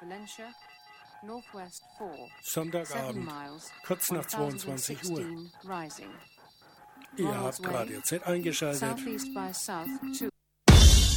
Sonntagabend, kurz nach 22 Uhr. Ihr habt Radio Z eingeschaltet.